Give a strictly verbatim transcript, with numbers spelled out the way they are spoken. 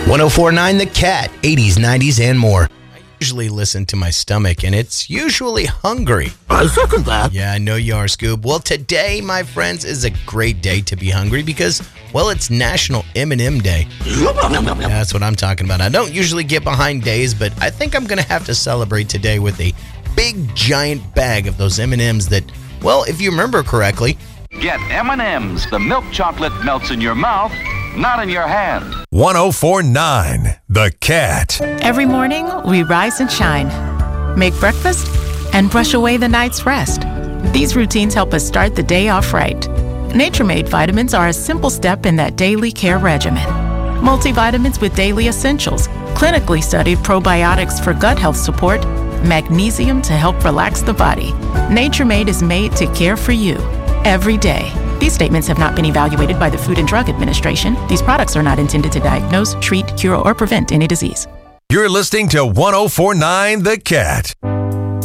one oh four point nine The Cat, eighties, nineties, and more. I usually listen to my stomach, and it's usually hungry. I second that. Yeah, I know you are, Scoob. Well, today, my friends, is a great day to be hungry because, well, it's National M and M Day. Yeah, that's what I'm talking about. I don't usually get behind days, but I think I'm going to have to celebrate today with a big, giant bag of those M and M's that, well, if you remember correctly... Get M and M's. The milk chocolate melts in your mouth, not in your hand. one oh four point nine The Cat. Every morning, we rise and shine, make breakfast, and brush away the night's rest. These routines help us start the day off right. Nature-Made vitamins are a simple step in that daily care regimen. Multivitamins with daily essentials, clinically studied probiotics for gut health support, magnesium to help relax the body. Nature-Made is made to care for you every day. These statements have not been evaluated by the Food and Drug Administration. These products are not intended to diagnose, treat, cure, or prevent any disease. You're listening to one oh four point nine The Cat.